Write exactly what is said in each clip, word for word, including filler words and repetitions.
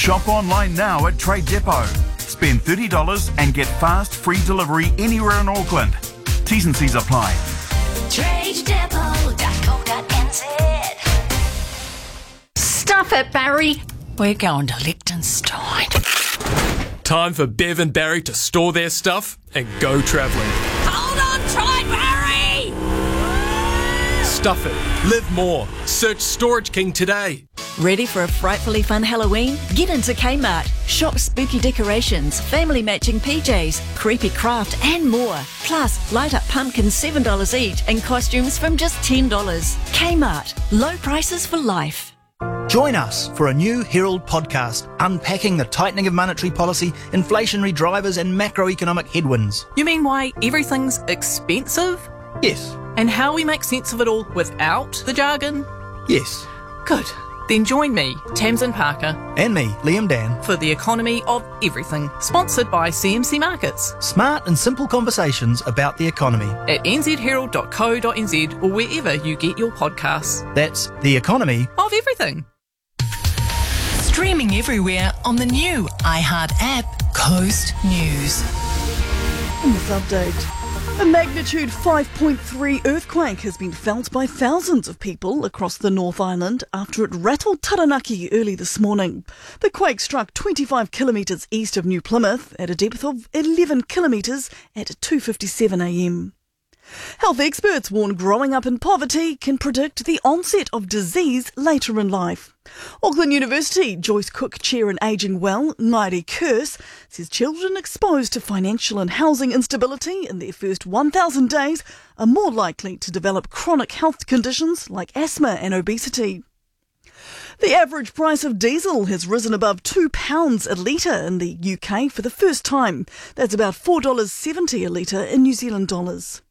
Shop online now at Trade Depot. Spend thirty dollars and get fast, free delivery anywhere in Auckland. T's and C's apply. trade depot dot co dot n z. Stuff it, Barry. We're going to Liechtenstein. Time for Bev and Barry to store their stuff and go travelling. Hold on tight, Barry! Stuff it. Live more. Search Storage King today. Ready for a frightfully fun Halloween? Get into Kmart. Shop spooky decorations, family matching P Js, creepy craft and more. Plus, light up pumpkins seven dollars each and costumes from just ten dollars. Kmart. Low prices for life. Join us for a new Herald podcast unpacking the tightening of monetary policy, inflationary drivers and macroeconomic headwinds. You mean why everything's expensive? Yes. And how we make sense of it all without the jargon? Yes. Good. Then join me, Tamsin Parker. And me, Liam Dan. For the economy of everything. Sponsored by C M C Markets. Smart and simple conversations about the economy. At n z herald dot co dot n z or wherever you get your podcasts. That's the economy of everything. Streaming everywhere on the new iHeart app, Coast News. In this update, a magnitude five point three earthquake has been felt by thousands of people across the North Island after it rattled Taranaki early this morning. The quake struck twenty-five kilometres east of New Plymouth at a depth of eleven kilometres at two fifty-seven a m. Health experts warn growing up in poverty can predict the onset of disease later in life. Auckland University Joyce Cook Chair in Ageing Well, Ngaire Curse, says children exposed to financial and housing instability in their first one thousand days are more likely to develop chronic health conditions like asthma and obesity. The average price of diesel has risen above two pounds a litre in the U K for the first time. That's about four dollars seventy a litre in New Zealand dollars.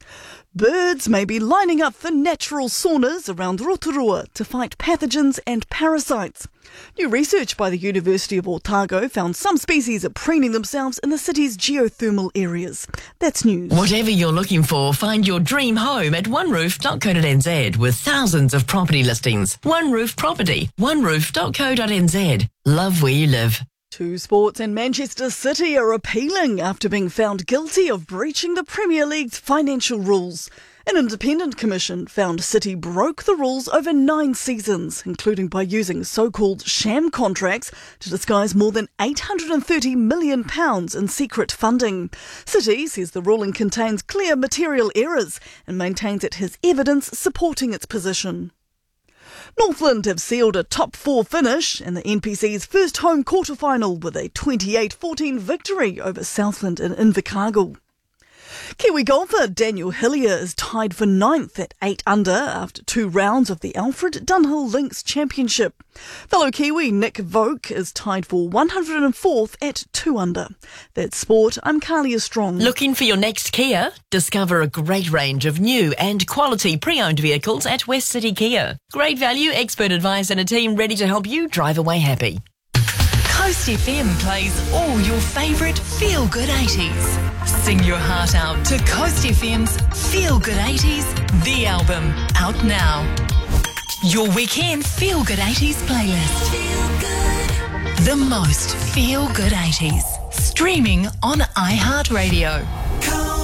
Birds may be lining up for natural saunas around Rotorua to fight pathogens and parasites. New research by the University of Otago found some species are preening themselves in the city's geothermal areas. That's news. Whatever you're looking for, find your dream home at one roof dot co dot n z with thousands of property listings. One Roof Property, one roof dot co dot n z. Love where you live. Two Sports and Manchester City are appealing after being found guilty of breaching the Premier League's financial rules. An independent commission found City broke the rules over nine seasons, including by using so-called sham contracts to disguise more than eight hundred thirty million pounds in secret funding. City says the ruling contains clear material errors and maintains it has evidence supporting its position. Northland have sealed a top four finish in the N P C's first home quarter-final with a twenty-eight fourteen victory over Southland in Invercargill. Kiwi golfer Daniel Hillier is tied for ninth at eight under after two rounds of the Alfred Dunhill Links Championship. Fellow Kiwi Nick Voke is tied for one hundred fourth at two under. That's sport. I'm Carlia Strong. Looking for your next Kia? Discover a great range of new and quality pre-owned vehicles at West City Kia. Great value, expert advice and a team ready to help you drive away happy. Coast F M plays all your favourite feel-good eighties. Sing your heart out to Coast F M's Feel Good eighties, the album, out now. Your weekend Feel Good eighties playlist. Feel good. The most Feel Good eighties. Streaming on iHeartRadio.